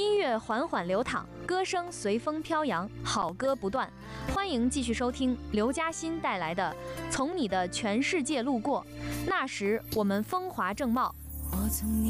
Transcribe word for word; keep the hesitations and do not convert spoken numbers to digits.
音乐缓缓流淌，歌声随风飘扬，好歌不断。欢迎继续收听刘嘉欣带来的《从你的全世界路过》，那时我们风华正茂。 我从你